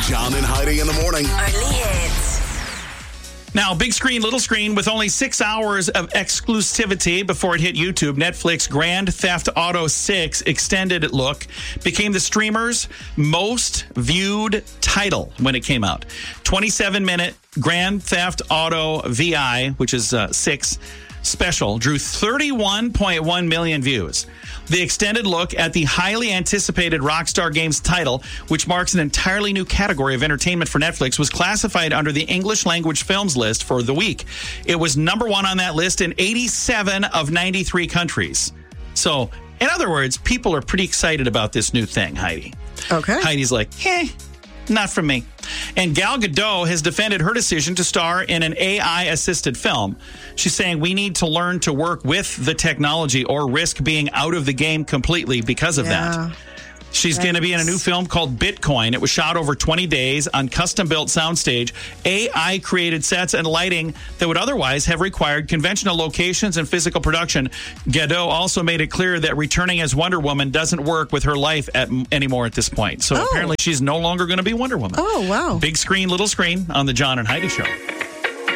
John and Heidi in the morning. Only hits. Now, big screen, little screen, with only 6 hours of exclusivity before it hit YouTube, Netflix Grand Theft Auto 6 Extended Look became the streamer's most viewed title when it came out. 27-minute Grand Theft Auto VI, which is 6 special, drew 31.1 million views. The extended look at the highly anticipated Rockstar Games title, which marks an entirely new category of entertainment for Netflix, was classified under the English language films list for the week. It was number one on that list in 87 of 93 countries. So, in other words, people are pretty excited about this new thing, Heidi. Okay. Heidi's like, not from me. And Gal Gadot has defended her decision to star in an AI-assisted film. She's saying we need to learn to work with the technology or risk being out of the game completely because of that. She's going to be in a new film called Bitcoin. It was shot over 20 days on custom-built soundstage, AI-created sets and lighting that would otherwise have required conventional locations and physical production. Gadot also made it clear that returning as Wonder Woman doesn't work with her life anymore at this point. So apparently she's no longer going to be Wonder Woman. Oh, wow. Big screen, little screen on the John and Heidi Show.